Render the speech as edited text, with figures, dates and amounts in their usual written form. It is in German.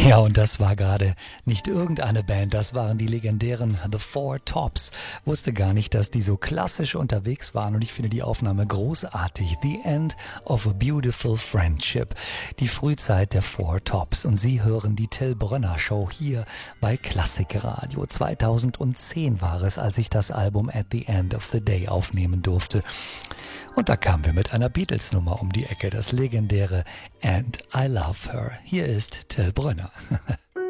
Ja, und das war gerade nicht irgendeine Band, das waren die legendären The Four Tops. Wusste gar nicht, dass die so klassisch unterwegs waren und ich finde die Aufnahme großartig. The End of a Beautiful Friendship. Die Frühzeit der Four Tops und Sie hören die Till Brönner Show hier bei Klassikradio. 2010 war es, als ich das Album At the End of the Day aufnehmen durfte. Und da kamen wir mit einer Beatles-Nummer um die Ecke, das legendäre And I Love Her. Hier ist Till Brönner.